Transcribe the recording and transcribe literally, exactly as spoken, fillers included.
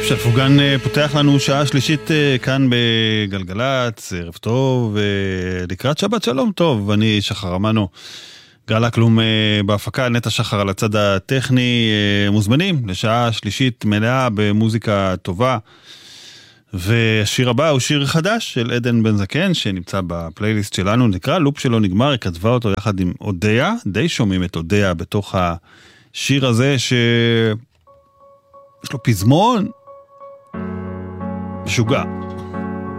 שפוגן פותח לנו שעה שלישית כאן בגלגלץ, ערב טוב, לקראת שבת שלום טוב, אני שחר אמנו, גלה כלום בהפקה, נטע שחר על הצד הטכני, מוזמנים לשעה שלישית מלאה במוזיקה טובה, והשיר הבא הוא שיר חדש של עדן בן זקן, שנמצא בפלייליסט שלנו, נקרא לופ שלא נגמר, היא כתבה אותו יחד עם אודיה, די שומעים את אודיה בתוך השיר הזה, שיש לו פזמון, משוגע.